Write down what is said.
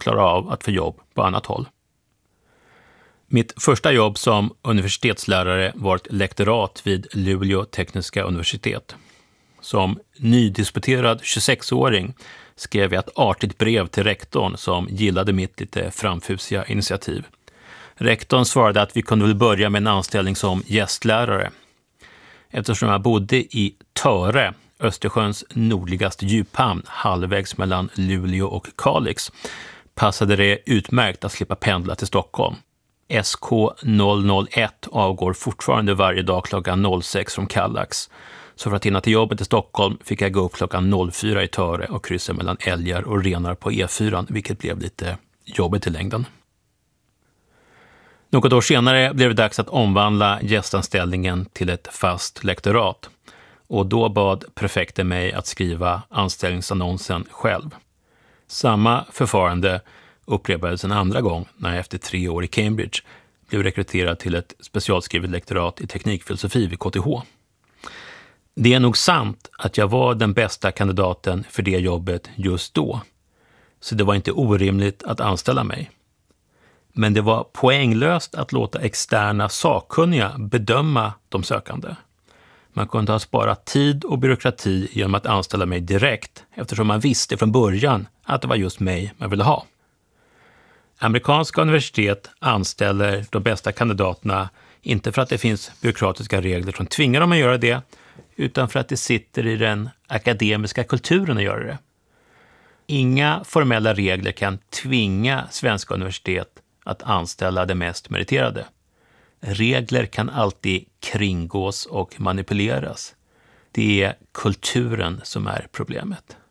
klara av att få jobb på annat håll. Mitt första jobb som universitetslärare var ett lektorat vid Luleå tekniska universitet. Som nydisputerad 26-åring skrev jag ett artigt brev till rektorn som gillade mitt lite framfusiga initiativ. Rektorn svarade att vi kunde väl börja med en anställning som gästlärare. Eftersom jag bodde i Töre, Östersjöns nordligaste djuphamn, halvvägs mellan Luleå och Kalix, passade det utmärkt att slippa pendla till Stockholm. SK001 avgår fortfarande varje dag klockan 06 från Kallax. Så för att hinna till jobbet i Stockholm fick jag gå upp klockan 04 i Töre och kryssa mellan älgar och renar på E4, vilket blev lite jobbigt i längden. Något år senare blev det dags att omvandla gästanställningen till ett fast lektorat. Och då bad prefekten mig att skriva anställningsannonsen själv. Samma förfarande upprepades en andra gång när jag efter 3 år i Cambridge blev rekryterad till ett specialskrivet lektorat i teknikfilosofi vid KTH. Det är nog sant att jag var den bästa kandidaten för det jobbet just då, så det var inte orimligt att anställa mig. Men det var poänglöst att låta externa sakkunniga bedöma de sökande. Man kunde ha sparat tid och byråkrati genom att anställa mig direkt eftersom man visste från början att det var just mig man ville ha. Amerikanska universitet anställer de bästa kandidaterna inte för att det finns byråkratiska regler som tvingar dem att göra det, utan för att det sitter i den akademiska kulturen att göra det. Inga formella regler kan tvinga svenska universitet att anställa det mest meriterade. Regler kan alltid kringgås och manipuleras. Det är kulturen som är problemet.